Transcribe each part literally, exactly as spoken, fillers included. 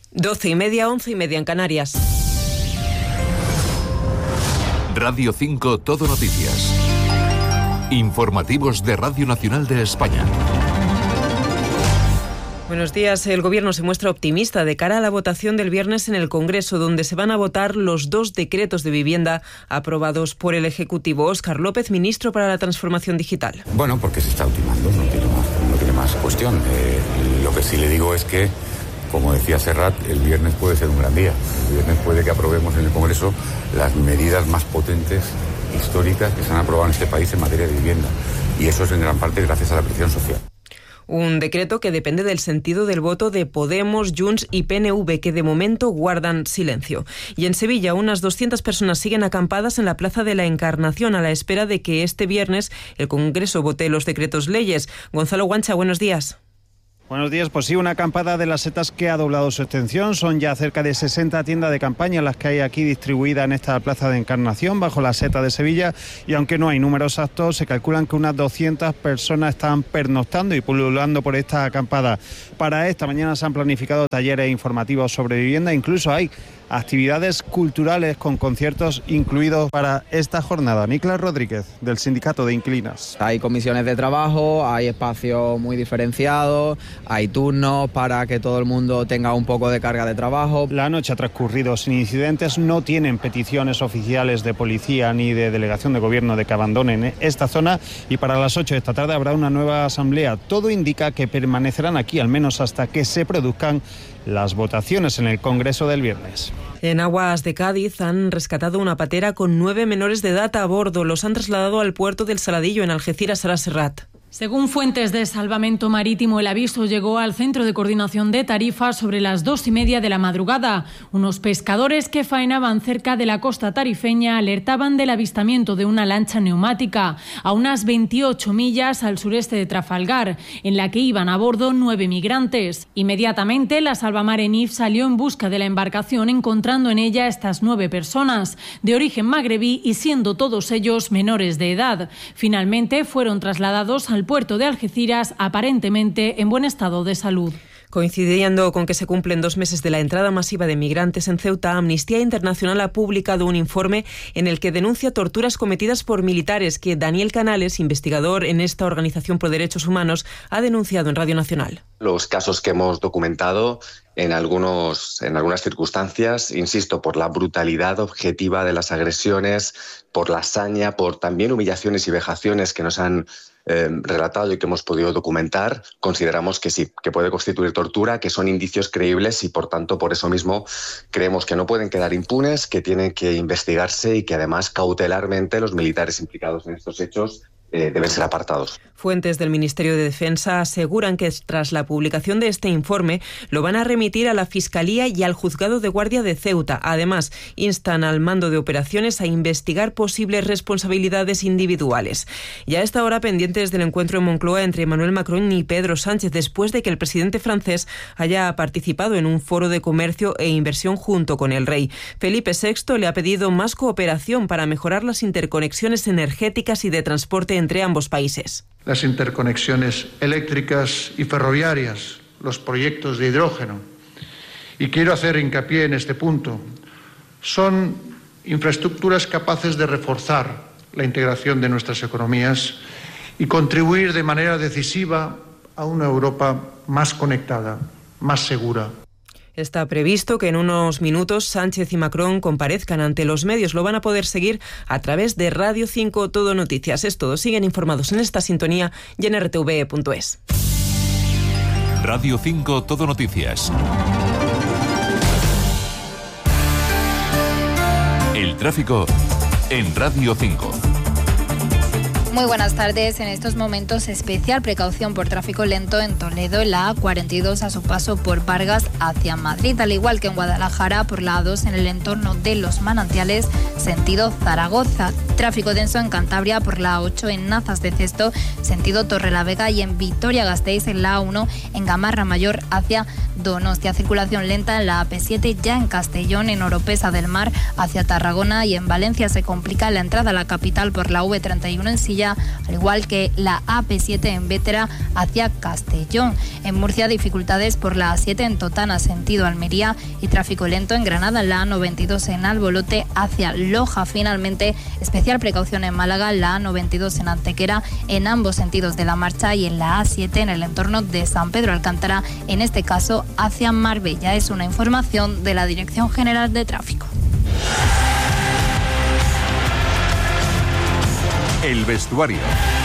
Doce y media, once y media en Canarias. Radio cinco Todo Noticias. Informativos de Radio Nacional de España. Buenos días. El Gobierno se muestra optimista de cara a la votación del viernes en el Congreso, donde se van a votar los dos decretos de vivienda aprobados por el Ejecutivo. Óscar López, ministro para la Transformación Digital. Bueno, porque se está ultimando, no tiene más, no tiene más cuestión. Eh, lo que sí le digo es que, como decía Serrat, el viernes puede ser un gran día. El viernes puede que aprobemos en el Congreso las medidas más potentes, históricas, que se han aprobado en este país en materia de vivienda. Y eso es en gran parte gracias a la presión social. Un decreto que depende del sentido del voto de Podemos, Junts y P N V, que de momento guardan silencio. Y en Sevilla, unas doscientas personas siguen acampadas en la Plaza de la Encarnación a la espera de que este viernes el Congreso vote los decretos leyes. Gonzalo Guancha, buenos días. Buenos días, pues sí, una acampada de las setas que ha doblado su extensión. Son ya cerca de sesenta tiendas de campaña las que hay aquí distribuidas en esta Plaza de Encarnación, bajo la seta de Sevilla, y aunque no hay números exactos, se calculan que unas doscientas personas están pernoctando y pululando por esta acampada. Para esta mañana se han planificado talleres informativos sobre vivienda, incluso hay actividades culturales con conciertos incluidos para esta jornada. Niklas Rodríguez, del Sindicato de Inquilinos. Hay comisiones de trabajo, hay espacios muy diferenciados, hay turnos para que todo el mundo tenga un poco de carga de trabajo. La noche ha transcurrido sin incidentes, no tienen peticiones oficiales de policía ni de delegación de gobierno de que abandonen esta zona, y para las ocho de esta tarde habrá una nueva asamblea. Todo indica que permanecerán aquí al menos hasta que se produzcan las votaciones en el Congreso del viernes. En aguas de Cádiz han rescatado una patera con nueve menores de edad a bordo. Los han trasladado al puerto del Saladillo, en Algeciras, Sara Serrat. Según fuentes de Salvamento Marítimo, el aviso llegó al Centro de Coordinación de Tarifa sobre las dos y media de la madrugada. Unos pescadores que faenaban cerca de la costa tarifeña alertaban del avistamiento de una lancha neumática a unas veintiocho millas al sureste de Trafalgar, en la que iban a bordo nueve migrantes. Inmediatamente, la Salvamar Enif salió en busca de la embarcación, encontrando en ella estas nueve personas, de origen magrebí y siendo todos ellos menores de edad. Finalmente, fueron trasladados al puerto de Algeciras, aparentemente en buen estado de salud. Coincidiendo con que se cumplen dos meses de la entrada masiva de migrantes en Ceuta, Amnistía Internacional ha publicado un informe en el que denuncia torturas cometidas por militares que Daniel Canales, investigador en esta organización por derechos humanos, ha denunciado en Radio Nacional. Los casos que hemos documentado en, algunos, en algunas circunstancias, insisto, por la brutalidad objetiva de las agresiones, por la hazaña, por también humillaciones y vejaciones que nos han Eh, relatado y que hemos podido documentar, consideramos que sí, que puede constituir tortura, que son indicios creíbles y, por tanto, por eso mismo creemos que no pueden quedar impunes, que tienen que investigarse y que, además, cautelarmente los militares implicados en estos hechos Eh, deben ser apartados. Fuentes del Ministerio de Defensa aseguran que tras la publicación de este informe lo van a remitir a la Fiscalía y al Juzgado de Guardia de Ceuta. Además, instan al mando de operaciones a investigar posibles responsabilidades individuales. Y a esta hora pendientes del encuentro en Moncloa entre Emmanuel Macron y Pedro Sánchez, después de que el presidente francés haya participado en un foro de comercio e inversión junto con el rey. Felipe sexto le ha pedido más cooperación para mejorar las interconexiones energéticas y de transporte entre ambos países. Las interconexiones eléctricas y ferroviarias, los proyectos de hidrógeno. Y quiero hacer hincapié en este punto. Son infraestructuras capaces de reforzar la integración de nuestras economías y contribuir de manera decisiva a una Europa más conectada, más segura. Está previsto que en unos minutos Sánchez y Macron comparezcan ante los medios. Lo van a poder seguir a través de Radio cinco Todo Noticias. Es todo. Siguen informados en esta sintonía y en R T V E punto es. Radio cinco Todo Noticias. El tráfico en Radio cinco. Muy buenas tardes. En estos momentos, especial precaución por tráfico lento en Toledo, en la A cuarenta y dos a su paso por Vargas hacia Madrid, al igual que en Guadalajara por la A dos en el entorno de Los Manantiales, sentido Zaragoza. Tráfico denso en Cantabria por la A ocho en Nazas de Cesto, sentido Torrelavega, y en Vitoria-Gasteiz en la A uno en Gamarra Mayor hacia Donostia. Circulación lenta en la A P siete, ya en Castellón, en Oropesa del Mar hacia Tarragona, y en Valencia se complica la entrada a la capital por la V treinta y uno en Silla, al igual que la A P siete en Bétera hacia Castellón. En Murcia, dificultades por la A siete en Totana, sentido Almería, y tráfico lento en Granada, en la A noventa y dos en Albolote hacia Loja. Finalmente, especial precaución en Málaga, la A noventa y dos en Antequera, en ambos sentidos de la marcha, y en la A siete en el entorno de San Pedro Alcántara, en este caso hacia Marbella. Es una información de la Dirección General de Tráfico. El vestuario.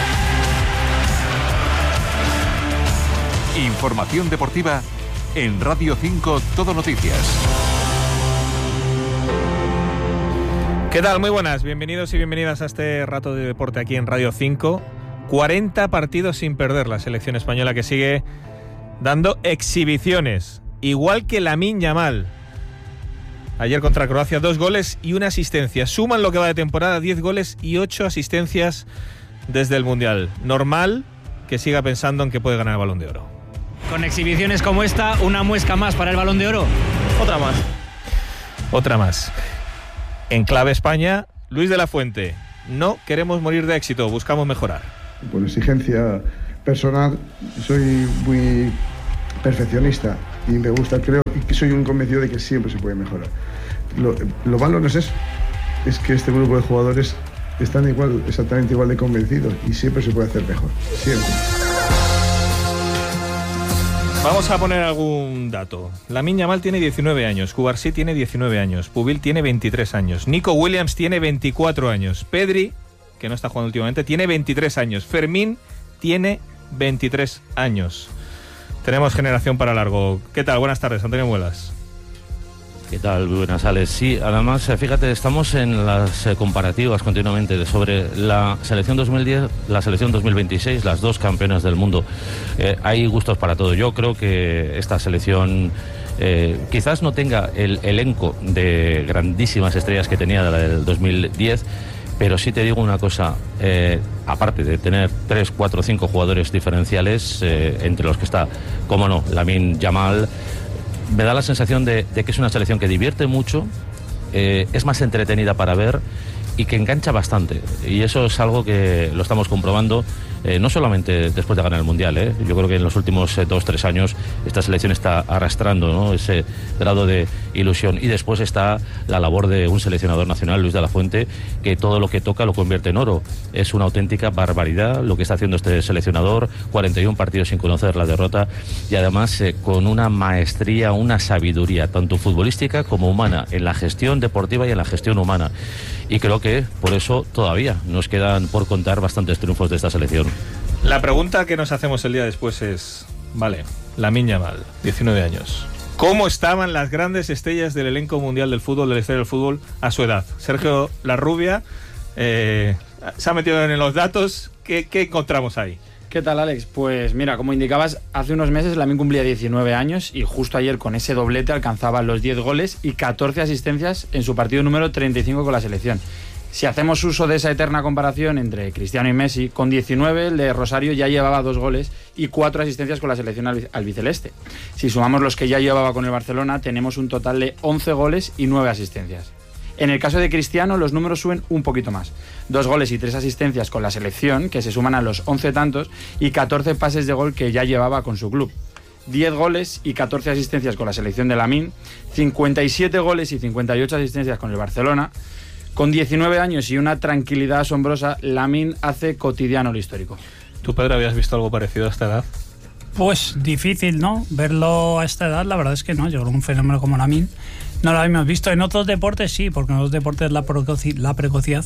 Información deportiva en Radio cinco Todo Noticias. ¿Qué tal? Muy buenas, bienvenidos y bienvenidas a este rato de deporte aquí en Radio cinco. cuarenta partidos sin perder la selección española, que sigue dando exhibiciones, igual que Lamine Yamal. Ayer contra Croacia, dos goles y una asistencia. Suman lo que va de temporada, diez goles y ocho asistencias desde el Mundial. Normal que siga pensando en que puede ganar el Balón de Oro. Con exhibiciones como esta, una muesca más para el Balón de Oro. Otra más. Otra más. En clave España, Luis de la Fuente. No queremos morir de éxito, buscamos mejorar. Por exigencia personal, soy muy perfeccionista y me gusta, creo, y soy un convencido de que siempre se puede mejorar. Lo, lo malo no es eso, es que este grupo de jugadores están igual, exactamente igual de convencidos, y siempre se puede hacer mejor, siempre. Vamos a poner algún dato. Lamine Yamal tiene diecinueve años, Cubarsí tiene diecinueve años, Pubil tiene veintitrés años, Nico Williams tiene veinticuatro años, Pedri, que no está jugando últimamente, tiene veintitrés años, Fermín tiene veintitrés años. Tenemos generación para largo. ¿Qué tal? Buenas tardes, Antonio Muelas. ¿Qué tal? Buenas, Alex. Sí, además, fíjate, estamos en las eh, comparativas continuamente sobre la selección dos mil diez, la selección dos mil veintiséis, las dos campeonas del mundo. Eh, hay gustos para todo. Yo creo que esta selección eh, quizás no tenga el elenco de grandísimas estrellas que tenía de la del dos mil diez, pero sí te digo una cosa, eh, aparte de tener tres, cuatro, cinco jugadores diferenciales, eh, entre los que está, cómo no, Lamine Yamal, me da la sensación de, de que es una selección que divierte mucho, eh, es más entretenida para ver y que engancha bastante. Y eso es algo que lo estamos comprobando, eh, no solamente después de ganar el Mundial, ¿eh? Yo creo que en los últimos eh, dos, tres años esta selección está arrastrando, ¿no?, ese grado de ilusión. Y después está la labor de un seleccionador nacional, Luis de la Fuente, que todo lo que toca lo convierte en oro. Es una auténtica barbaridad lo que está haciendo este seleccionador, cuarenta y uno partidos sin conocer la derrota, y además eh, con una maestría, una sabiduría, tanto futbolística como humana, en la gestión deportiva y en la gestión humana. Y creo que por eso todavía nos quedan por contar bastantes triunfos de esta selección. La pregunta que nos hacemos el día después es, vale, Lamine Yamal, diecinueve años. ¿Cómo estaban las grandes estrellas del elenco mundial del fútbol, de la historia del fútbol, a su edad? Sergio Larrubia eh, se ha metido en los datos. ¿Qué, qué encontramos ahí? ¿Qué tal, Alex? Pues mira, como indicabas, hace unos meses Lamine cumplía diecinueve años y justo ayer con ese doblete alcanzaba los diez goles y catorce asistencias en su partido número treinta y cinco con la selección. Si hacemos uso de esa eterna comparación entre Cristiano y Messi, con diecinueve el de Rosario ya llevaba dos goles y cuatro asistencias con la selección albiceleste. Si sumamos los que ya llevaba con el Barcelona, tenemos un total de once goles y nueve asistencias. En el caso de Cristiano, los números suben un poquito más. Dos goles y tres asistencias con la selección, que se suman a los once tantos, y catorce pases de gol que ya llevaba con su club. diez goles y catorce asistencias con la selección de Lamine, cincuenta y siete goles y cincuenta y ocho asistencias con el Barcelona. Con diecinueve años y una tranquilidad asombrosa, Lamine hace cotidiano lo histórico. ¿Tú, Pedro, habías visto algo parecido a esta edad? Pues difícil, ¿no? Verlo a esta edad, la verdad es que no. Yo creo que un fenómeno como Lamine no lo habíamos visto. En otros deportes sí, porque en otros deportes la, precoci- la precocidad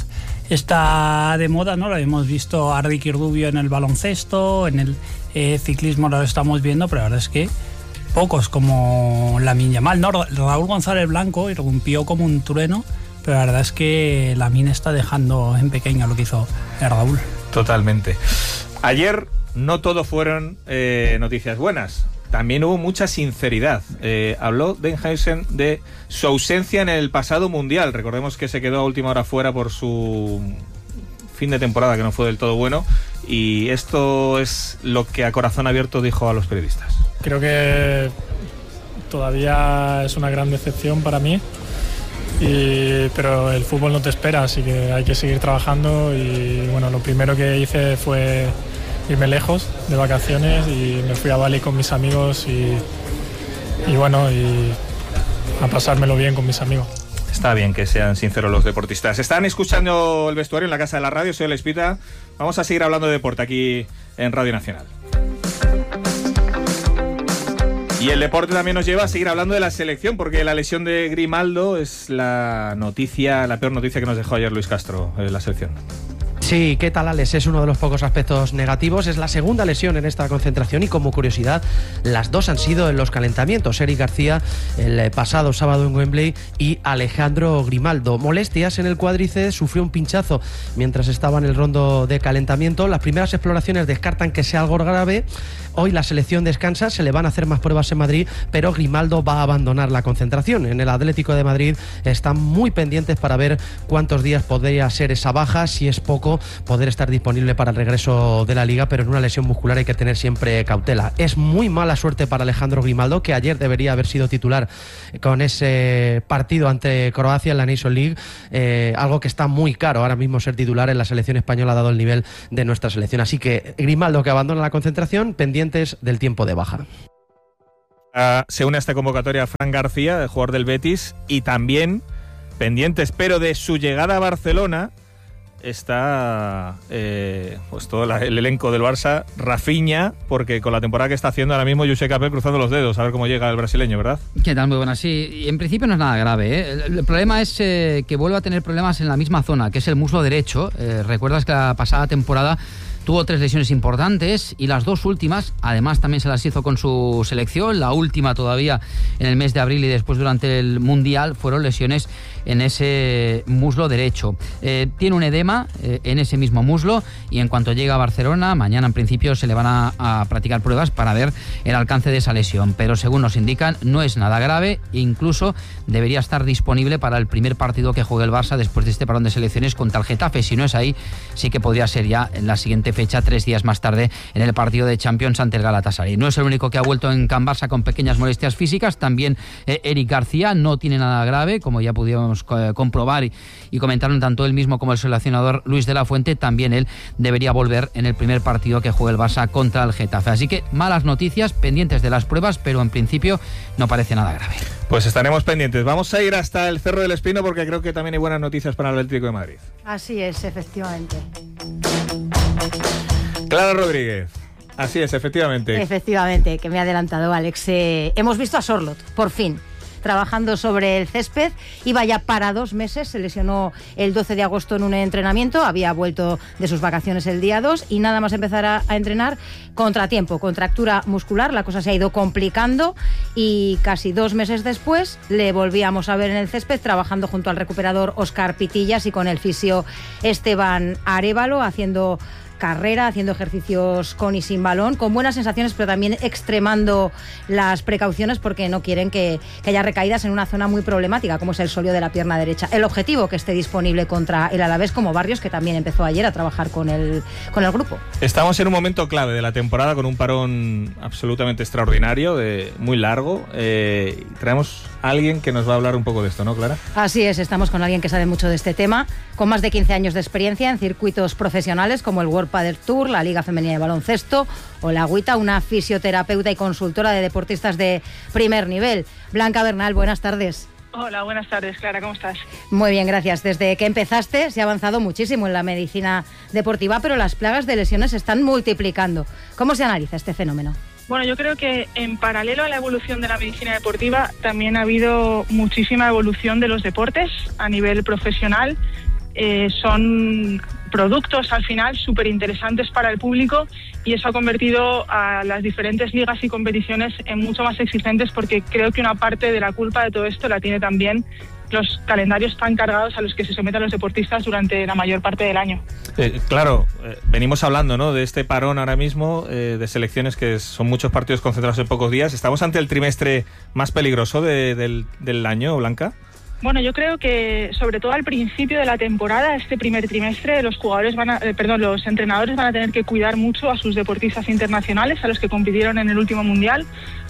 está de moda, ¿no? Lo habíamos visto a Ricky Rubio en el baloncesto, en el eh, ciclismo lo estamos viendo, pero la verdad es que pocos como Lamine Yamal, ¿no? Raúl González Blanco irrumpió como un trueno, pero la verdad es que Lamine está dejando en pequeño lo que hizo Raúl. Totalmente. Ayer no todo fueron eh, noticias buenas. También hubo mucha sinceridad. Eh, habló Denhuysen de su ausencia en el pasado Mundial. Recordemos que se quedó a última hora fuera por su fin de temporada, que no fue del todo bueno. Y esto es lo que a corazón abierto dijo a los periodistas. Creo que todavía es una gran decepción para mí. Y, pero el fútbol no te espera, así que hay que seguir trabajando. Y bueno, lo primero que hice fue irme lejos de vacaciones y me fui a Bali con mis amigos y, y bueno, y a pasármelo bien con mis amigos. Está bien que sean sinceros los deportistas. Están escuchando el vestuario en la Casa de la Radio, soy el Espita. Vamos a seguir hablando de deporte aquí en Radio Nacional. Y el deporte también nos lleva a seguir hablando de la selección, porque la lesión de Grimaldo es la noticia, la peor noticia que nos dejó ayer Luis Castro en la selección. Sí, ¿qué tal, Alex? Es uno de los pocos aspectos negativos. Es la segunda lesión en esta concentración y, como curiosidad, las dos han sido en los calentamientos. Eric García el pasado sábado en Wembley y Alejandro Grimaldo. Molestias en el cuádriceps, sufrió un pinchazo mientras estaba en el rondo de calentamiento. Las primeras exploraciones descartan que sea algo grave. Hoy la selección descansa, se le van a hacer más pruebas en Madrid, pero Grimaldo va a abandonar la concentración. En el Atlético de Madrid están muy pendientes para ver cuántos días podría ser esa baja, si es poco, poder estar disponible para el regreso de la Liga, pero en una lesión muscular hay que tener siempre cautela. Es muy mala suerte para Alejandro Grimaldo, que ayer debería haber sido titular con ese partido ante Croacia en la Nations League, eh, algo que está muy caro ahora mismo ser titular en la selección española dado el nivel de nuestra selección. Así que Grimaldo, que abandona la concentración, pendientes del tiempo de baja. Uh, se une a esta convocatoria Fran García, el jugador del Betis, y también pendientes, pero de su llegada a Barcelona está eh, pues todo la, el elenco del Barça. Rafinha, porque con la temporada que está haciendo ahora mismo, Josep Capel cruzando los dedos a ver cómo llega el brasileño, ¿verdad? ¿Qué tal? Muy buenas. Sí, en principio no es nada grave, ¿eh? El, el problema es eh, que vuelve a tener problemas en la misma zona, que es el muslo derecho. Eh, recuerdas que la pasada temporada tuvo tres lesiones importantes y las dos últimas, además, también se las hizo con su selección. La última todavía en el mes de abril y después durante el Mundial fueron lesiones en ese muslo derecho. Eh, tiene un edema eh, en ese mismo muslo y en cuanto llega a Barcelona, mañana en principio se le van a, a practicar pruebas para ver el alcance de esa lesión. Pero según nos indican, no es nada grave e incluso debería estar disponible para el primer partido que juegue el Barça después de este parón de selecciones contra el Getafe. Si no es ahí, sí que podría ser ya en la siguiente fecha, tres días más tarde, en el partido de Champions ante el Galatasaray. No es el único que ha vuelto en Can Barça con pequeñas molestias físicas. También eh, Eric García no tiene nada grave, como ya pudimos eh, comprobar y, y comentaron tanto él mismo como el seleccionador Luis de la Fuente. También él debería volver en el primer partido que juegue el Barça contra el Getafe. Así que malas noticias, pendientes de las pruebas, pero en principio no parece nada grave. Pues estaremos pendientes. Vamos a ir hasta el Cerro del Espino porque creo que también hay buenas noticias para el Atlético de Madrid. Así es, efectivamente. Clara Rodríguez. Así es, efectivamente. Efectivamente, que me ha adelantado Alex. Eh, hemos visto a Sorloth, por fin, trabajando sobre el césped. Iba ya para dos meses, se lesionó el doce de agosto en un entrenamiento, había vuelto de sus vacaciones el día dos y nada más empezar a, a entrenar, contratiempo, contractura muscular, la cosa se ha ido complicando y casi dos meses después le volvíamos a ver en el césped trabajando junto al recuperador Óscar Pitillas y con el fisio Esteban Arévalo, haciendo carrera, haciendo ejercicios con y sin balón, con buenas sensaciones, pero también extremando las precauciones porque no quieren que, que haya recaídas en una zona muy problemática como es el sóleo de la pierna derecha. El objetivo, que esté disponible contra el Alavés, como Barrios, que también empezó ayer a trabajar con el, con el grupo. Estamos en un momento clave de la temporada con un parón absolutamente extraordinario, de, muy largo. Eh, traemos a alguien que nos va a hablar un poco de esto, ¿no, Clara? Así es, estamos con alguien que sabe mucho de este tema, con más de quince años de experiencia en circuitos profesionales como el World Padel Tour, la Liga Femenina de Baloncesto o la Agüita, una fisioterapeuta y consultora de deportistas de primer nivel. Blanca Bernal, buenas tardes. Hola, buenas tardes, Clara, ¿cómo estás? Muy bien, gracias. Desde que empezaste se ha avanzado muchísimo en la medicina deportiva, pero las plagas de lesiones se están multiplicando. ¿Cómo se analiza este fenómeno? Bueno, yo creo que en paralelo a la evolución de la medicina deportiva también ha habido muchísima evolución de los deportes a nivel profesional. Eh, son productos al final súper interesantes para el público y eso ha convertido a las diferentes ligas y competiciones en mucho más exigentes, porque creo que una parte de la culpa de todo esto la tiene también los calendarios tan cargados a los que se someten los deportistas durante la mayor parte del año. Eh, claro, eh, venimos hablando, ¿no?, de este parón ahora mismo, eh, de selecciones que son muchos partidos concentrados en pocos días. ¿Estamos ante el trimestre más peligroso de, del, del año, Blanca? Bueno, yo creo que sobre todo al principio de la temporada, este primer trimestre, los jugadores van a, eh, perdón, los entrenadores van a tener que cuidar mucho a sus deportistas internacionales, a los que compitieron en el último mundial,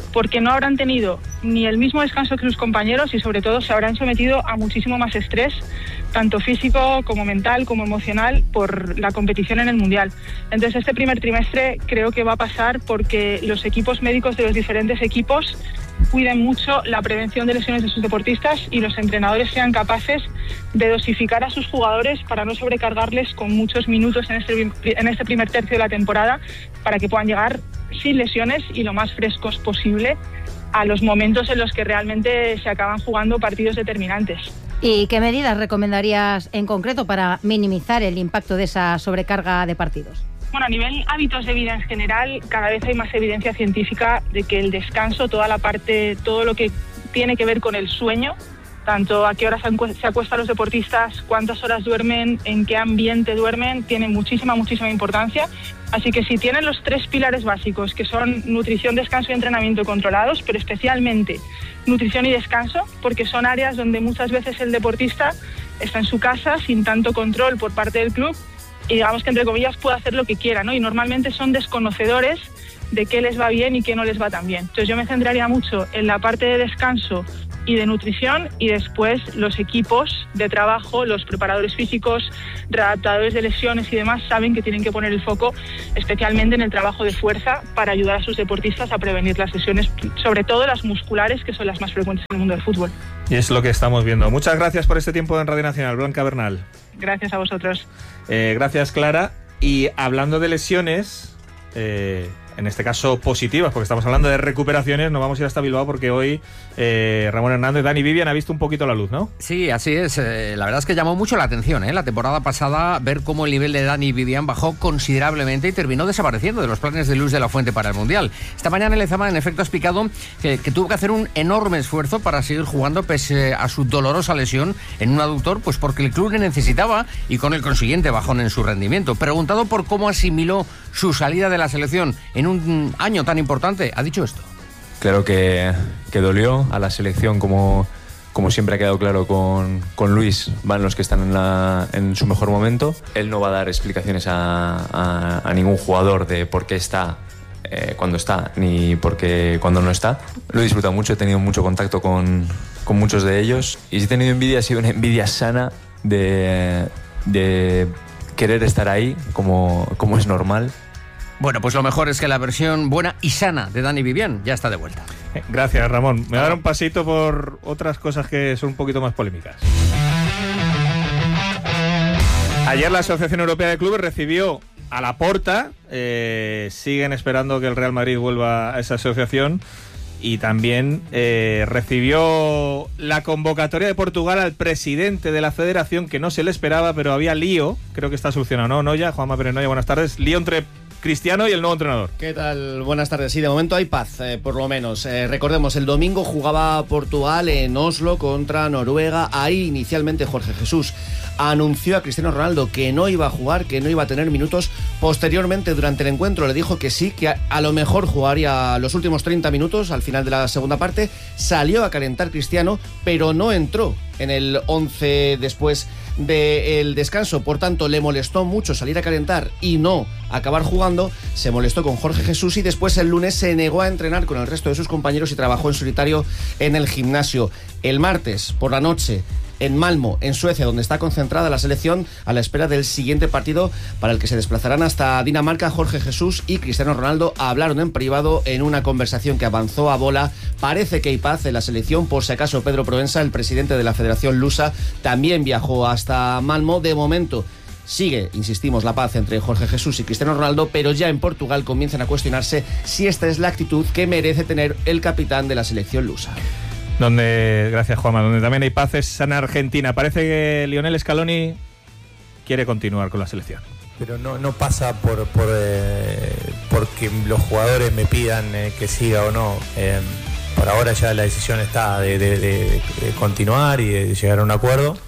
porque no habrán tenido ni el mismo descanso que sus compañeros y sobre todo se habrán sometido a muchísimo más estrés, tanto físico como mental como emocional, por la competición en el Mundial. Entonces este primer trimestre creo que va a pasar porque los equipos médicos de los diferentes equipos cuiden mucho la prevención de lesiones de sus deportistas y los entrenadores sean capaces de dosificar a sus jugadores para no sobrecargarles con muchos minutos en este, en este primer tercio de la temporada, para que puedan llegar sin lesiones y lo más frescos posible a los momentos en los que realmente se acaban jugando partidos determinantes. ¿Y qué medidas recomendarías en concreto para minimizar el impacto de esa sobrecarga de partidos? Bueno, a nivel hábitos de vida en general, cada vez hay más evidencia científica de que el descanso, toda la parte, todo lo que tiene que ver con el sueño, tanto a qué horas se acuestan los deportistas, cuántas horas duermen, en qué ambiente duermen, tiene muchísima, muchísima importancia. Así que si tienen los tres pilares básicos, que son nutrición, descanso y entrenamiento controlados, pero especialmente nutrición y descanso, porque son áreas donde muchas veces el deportista está en su casa sin tanto control por parte del club y digamos que entre comillas puede hacer lo que quiera, ¿no? Y normalmente son desconocedores de qué les va bien y qué no les va tan bien. Entonces yo me centraría mucho en la parte de descanso y de nutrición, y después los equipos de trabajo, los preparadores físicos, readaptadores de lesiones y demás saben que tienen que poner el foco especialmente en el trabajo de fuerza para ayudar a sus deportistas a prevenir las lesiones, sobre todo las musculares, que son las más frecuentes en el mundo del fútbol. Y es lo que estamos viendo. Muchas gracias por este tiempo en Radio Nacional, Blanca Bernal. Gracias a vosotros. Eh, gracias, Clara. Y hablando de lesiones, eh, en este caso positivas, porque estamos hablando de recuperaciones, nos vamos a ir hasta Bilbao porque hoy eh, Ramón Hernández, Dani Vivian ha visto un poquito la luz, ¿no? Sí, así es. Eh, la verdad es que llamó mucho la atención, ¿eh? La temporada pasada, ver cómo el nivel de Dani Vivian bajó considerablemente y terminó desapareciendo de los planes de Luis de la Fuente para el Mundial. Esta mañana Lezama, en efecto, ha explicado que, que tuvo que hacer un enorme esfuerzo para seguir jugando pese a su dolorosa lesión en un aductor, pues porque el club le necesitaba y con el consiguiente bajón en su rendimiento. Preguntado por cómo asimiló su salida de la selección en un año tan importante, ha dicho esto. Claro que, que dolió a la selección, como, como siempre ha quedado claro con, con Luis, van los que están en, la, en su mejor momento. Él no va a dar explicaciones a, a, a ningún jugador de por qué está eh, cuando está, ni por qué cuando no está. Lo he disfrutado mucho, he tenido mucho contacto con, con muchos de ellos, y si he tenido envidia, ha sido una envidia sana de, de querer estar ahí, como, como es normal. Bueno, pues lo mejor es que la versión buena y sana de Dani Vivian ya está de vuelta. Gracias, Ramón. Me voy a dar un pasito por otras cosas que son un poquito más polémicas. Ayer la Asociación Europea de Clubes recibió a Laporta. Eh, siguen esperando que el Real Madrid vuelva a esa asociación. Y también eh, recibió la convocatoria de Portugal al presidente de la federación, que no se le esperaba, pero había lío. Creo que está solucionado, ¿no? Noya, Juanma Pérez Noya, buenas tardes. Lío entre Cristiano y el nuevo entrenador. ¿Qué tal? Buenas tardes. Sí, de momento hay paz, eh, por lo menos. Eh, recordemos, el domingo jugaba Portugal en Oslo contra Noruega. Ahí inicialmente Jorge Jesús anunció a Cristiano Ronaldo que no iba a jugar, que no iba a tener minutos. Posteriormente, durante el encuentro, le dijo que sí, que a, a lo mejor jugaría los últimos treinta minutos al final de la segunda parte. Salió a calentar Cristiano, pero no entró en el once después del descanso. Por tanto, le molestó mucho salir a calentar y no acabar jugando. Se molestó con Jorge Jesús y después el lunes se negó a entrenar con el resto de sus compañeros y trabajó en solitario en el gimnasio. El martes por la noche, en Malmo, en Suecia, donde está concentrada la selección a la espera del siguiente partido para el que se desplazarán hasta Dinamarca, Jorge Jesús y Cristiano Ronaldo hablaron en privado en una conversación que avanzó a bola. Parece que hay paz en la selección. Por si acaso, Pedro Proença, el presidente de la Federación Lusa, también viajó hasta Malmo. De momento sigue, insistimos, la paz entre Jorge Jesús y Cristiano Ronaldo, pero ya en Portugal comienzan a cuestionarse si esta es la actitud que merece tener el capitán de la selección lusa. Donde, gracias Juanma, donde también hay paz es en Argentina. Parece que Lionel Scaloni quiere continuar con la selección. Pero no, no pasa por, por eh, porque los jugadores me pidan eh, que siga o no. Eh, por ahora ya la decisión está de, de, de, de continuar y de llegar a un acuerdo.